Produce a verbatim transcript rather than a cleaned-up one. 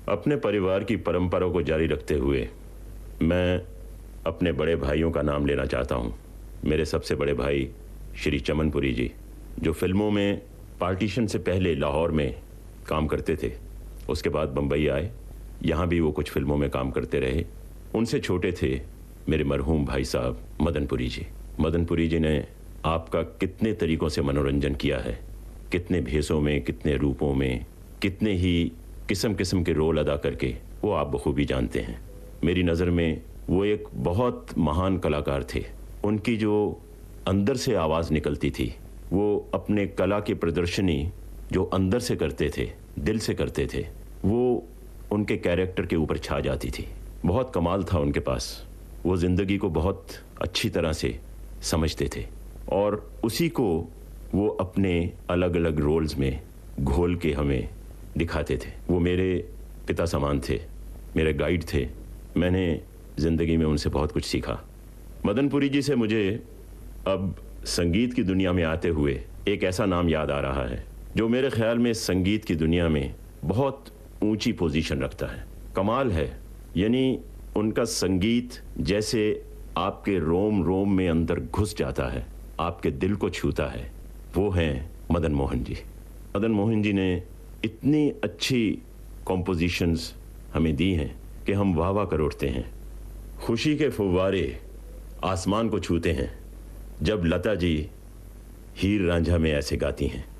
अपने परिवार की परंपरा को जारी रखते हुए मैं अपने बड़े भाइयों का नाम लेना चाहता हूँ। मेरे सबसे बड़े भाई श्री चमनपुरी जी, जो फिल्मों में पार्टीशन से पहले लाहौर में काम करते थे, उसके बाद बम्बई आए, यहाँ भी वो कुछ फिल्मों में काम करते रहे। उनसे छोटे थे मेरे मरहूम भाई साहब मदनपुरी जी। मदनपुरी जी ने आपका कितने तरीक़ों से मनोरंजन किया है, कितने भेषों में, कितने रूपों में, कितने ही किस्म किस्म के रोल अदा करके, वो आप बखूबी जानते हैं। मेरी नज़र में वो एक बहुत महान कलाकार थे। उनकी जो अंदर से आवाज़ निकलती थी, वो अपने कला की प्रदर्शनी जो अंदर से करते थे, दिल से करते थे, वो उनके कैरेक्टर के ऊपर छा जाती थी। बहुत कमाल था उनके पास। वो ज़िंदगी को बहुत अच्छी तरह से समझते थे और उसी को वो अपने अलग अलग रोल्स में घोल के हमें दिखाते थे। वो मेरे पिता समान थे, मेरे गाइड थे। मैंने ज़िंदगी में उनसे बहुत कुछ सीखा। मदनपुरी जी से मुझे अब संगीत की दुनिया में आते हुए एक ऐसा नाम याद आ रहा है जो मेरे ख्याल में संगीत की दुनिया में बहुत ऊंची पोजीशन रखता है। कमाल है, यानी उनका संगीत जैसे आपके रोम रोम में अंदर घुस जाता है, आपके दिल को छूता है। वो हैं मदन मोहन जी। मदन मोहन जी ने इतनी अच्छी कॉम्पोजिशंस हमें दी हैं कि हम वाह वाह कर उठते हैं। खुशी के फुव्वारे आसमान को छूते हैं जब लता जी हीर रांझा में ऐसे गाती हैं।